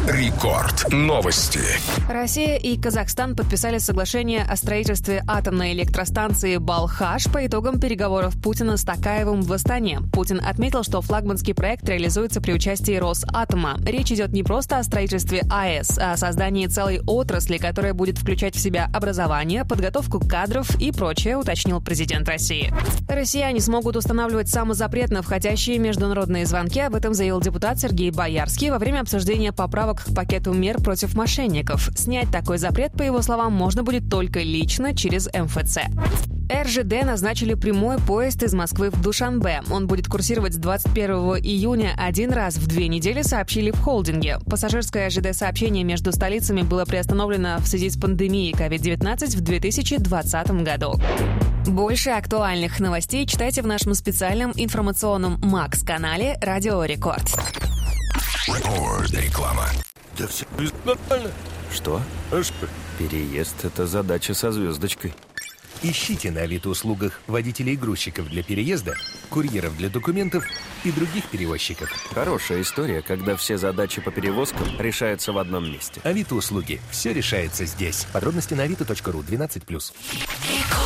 Рекорд. Новости. Россия и Казахстан подписали соглашение о строительстве атомной электростанции Балхаш по итогам переговоров Путина с Токаевым в Астане. Путин отметил, что флагманский проект реализуется при участии Росатома. Речь идет не просто о строительстве АЭС, а о создании целой отрасли, которая будет включать в себя образование, подготовку кадров и прочее, уточнил президент России. Россияне смогут устанавливать самозапрет на входящие международные звонки. Об этом заявил депутат Сергей Боярский во время обсуждения поправок к пакету мер против мошенников. Снять такой запрет, по его словам, можно будет только лично через МФЦ. РЖД назначили прямой поезд из Москвы в Душанбе. Он будет курсировать с 21 июня один раз в 2 недели, сообщили в холдинге. Пассажирское ЖД-сообщение между столицами было приостановлено в связи с пандемией COVID-19 в 2020 году. Больше актуальных новостей читайте в нашем специальном информационном МАКС-канале «Радио Рекорд». Реклама. Да все нормально. Что? Переезд — это задача со звездочкой. Ищите на Авито-услугах водителей и грузчиков для переезда, курьеров для документов и других перевозчиков. Хорошая история, когда все задачи по перевозкам решаются в одном месте. Авито-услуги. Все решается здесь. Подробности на avito.ru 12+.